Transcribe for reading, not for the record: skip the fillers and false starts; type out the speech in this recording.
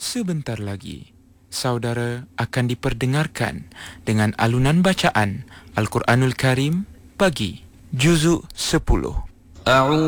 Sebentar lagi, saudara akan diperdengarkan dengan alunan bacaan Al-Quranul Karim bagi Juzuk 10.